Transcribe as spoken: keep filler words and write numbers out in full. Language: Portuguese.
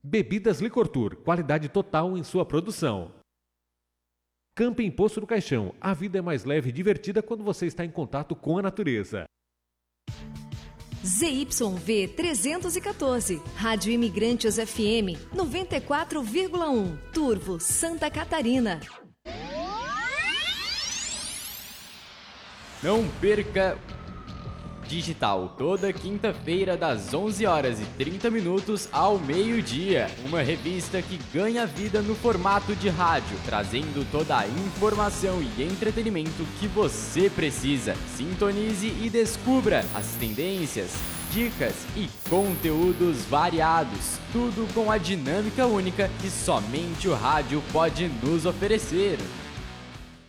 Bebidas Licor Tour, qualidade total em sua produção. Camping Poço do Caixão, a vida é mais leve e divertida quando você está em contato com a natureza. Z Y V trezentos e quatorze, Rádio Imigrantes F M noventa e quatro vírgula um, Turvo, Santa Catarina. Não perca Digital, toda quinta-feira das onze horas e trinta minutos ao meio-dia. Uma revista que ganha vida no formato de rádio, trazendo toda a informação e entretenimento que você precisa. Sintonize e descubra as tendências, dicas e conteúdos variados. Tudo com a dinâmica única que somente o rádio pode nos oferecer.